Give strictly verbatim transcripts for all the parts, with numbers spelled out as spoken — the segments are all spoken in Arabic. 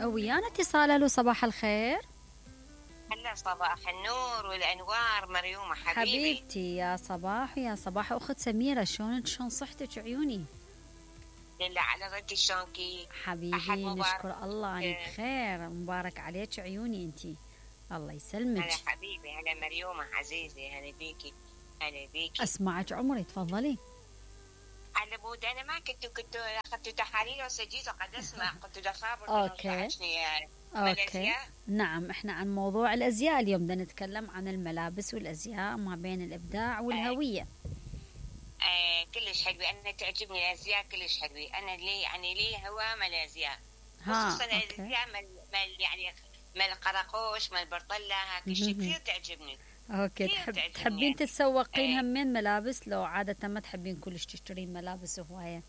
ويانا اتصال. الو صباح الخير. هلا صباح النور والانوار مريومه حبيبي. حبيبتي يا صباح يا صباح اخت سميره، شلونك شلون صحتك عيوني؟ لله على ردي شلونكي حبيبي نشكر الله اني بخير، مبارك عليك عيوني انتي، الله يسلمك. هلا حبيبي، هلا مريومه عزيزي، هلا بيكي هلا بيكي. اسمعك عمري تفضلي. على بود انا ما كنت كنت اخذت تحاليل وسجيت وقد اسمع كنت دخابر. اوكي اوكي نعم، احنا عن موضوع الازياء اليوم بدنا نتكلم عن الملابس والازياء ما بين الابداع والهويه. آه كلش حلوة، أنا تعجبني الأزياء كلش حلوة. أنا لي يعني لي هوا مال الأزياء، خصوصا الأزياء مال مال يعني مال قراقوش مال برطلة، هاك الشيء كثير تعجبني. اوكي تحب تحبين يعني تتسوقين آه. همين ملابس لو عادة ما تحبين كلش تشترين ملابس هواية؟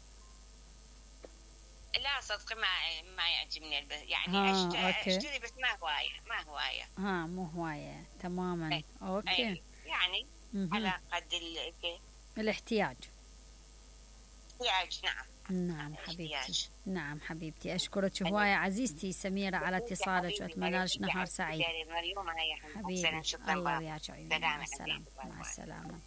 لا صدق ما ما يعجبني يعني أشتري, أشتري بس ما هواية ما هواية ها مو هواية تماما. أي. اوكي أي. يعني مه. على قد الاحتياج. احتياج نعم. نعم حبيبتي، نعم حبيبتي، أشكرك هواية عزيزتي سميرة على اتصالك وأتمنى لك نهار سعيد حبيبي. الله وياك عيوني، مع السلامة مع السلامة.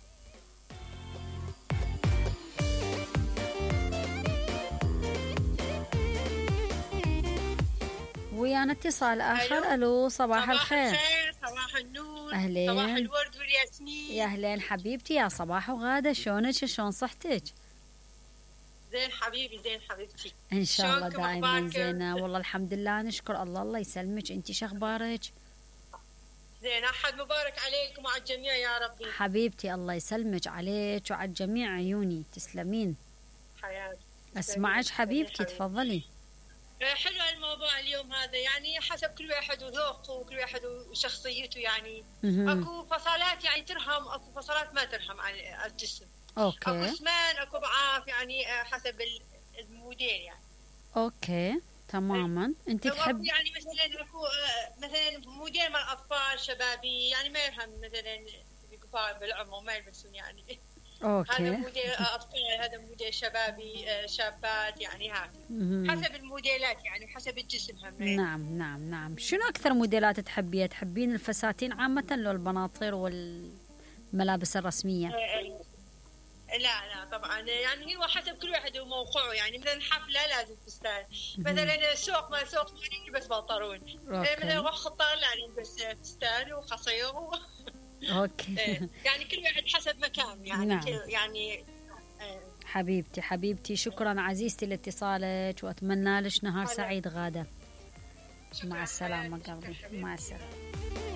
ويانا اتصال آخر. ألو صباح الخير. صباح النور. أهلين. صباح الورد والياسمين. يا أهلين حبيبتي، يا صباح وغادة، شلونك شلون صحتك؟ زين حبيبي زين حبيبتي ان شاء الله دائما زينه والله الحمد لله نشكر الله. الله يسلمك، انت شو اخبارك؟ زين، احد مبارك عليكم وعلى الجميع يا ربي. حبيبتي الله يسلمك عليك وعلى الجميع عيوني، تسلمين. حياتي اسمعك حبيبتي تفضلي. حلو الموضوع اليوم هذا، يعني حسب كل واحد وذوقه وكل واحد وشخصيته، يعني اكو فصلات يعني ترهم، اكو فصلات ما ترهم على الجسم. اوكي. اكو اسمان اكو ضعاف، يعني حسب الموديل يعني. اوكي تماما. انت تحب يعني مثلا اكو مثلا موديل مال اطفال شبابي، يعني ما يفهم مثلا الكبار بالعمر ما يلبسون يعني. اوكي. هذا موديل اطفال، هذا موديل شبابي شابات، يعني هذا حسب الموديلات يعني حسب الجسم هم. نعم نعم نعم. شنو اكثر موديلات تحبيها؟ تحبين الفساتين عامه لو البناطيل والملابس الرسميه؟ لا لا طبعا، يعني هو حسب كل واحد وموقعه، يعني مثلا حفله لازم فستان، مثلا سوق ما سوق يلبس بنطلون، مثلا روح خطار لا يلبس فستان وقصير و... اوكي. يعني كل واحد حسب مكان يعني. نعم. يعني حبيبتي حبيبتي شكرا عزيزتي لاتصالك واتمنى لك نهار سعيد غادة. مع السلامة قلبي، مع السلامة.